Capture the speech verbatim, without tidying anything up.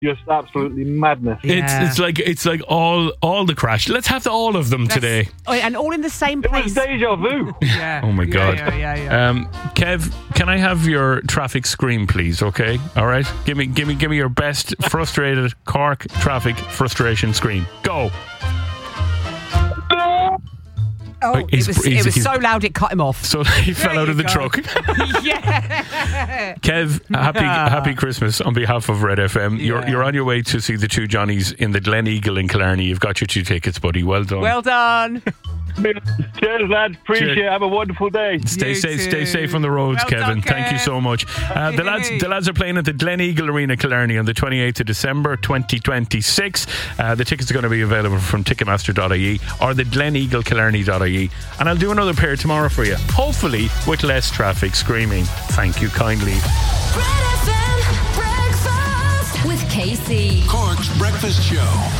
just absolutely madness. Yeah. It's it's like it's like all all the crash. Let's have the, all of them Let's- today. Oh, and all in the same It was place. deja vu. Yeah. Oh my Yeah, God. Yeah, yeah, yeah. Um, Kev, can I have your traffic scream, please? Okay, all right. Give me, give me, give me your best frustrated Cork traffic frustration scream. Go. Oh, it he's- was, he's- it was he's- so loud it cut him off. So he fell out you of the go. truck. Yeah. Kev, happy happy Christmas on behalf of Red F M. You're Yeah. you're on your way to see the two Johnnies in the Glen Eagle in Killarney. You've got your two tickets, buddy. Well done. Well done. Cheers, lads. Appreciate Cheers. it. Have a wonderful day. Stay You safe, too. stay safe on the roads, Well Kevin. done, Thank you Kev. so much. Uh, the lads, the lads are playing at the Glen Eagle Arena, Killarney, on the twenty-eighth of December, twenty twenty-six. Uh, the tickets are going to be available from Ticketmaster dot I E or the Glen Eagle Killarney dot I E, and I'll do another pair tomorrow for you. Hopefully, with less traffic screaming. Thank you kindly. Red F M breakfast with Casey. Cork's Breakfast Show.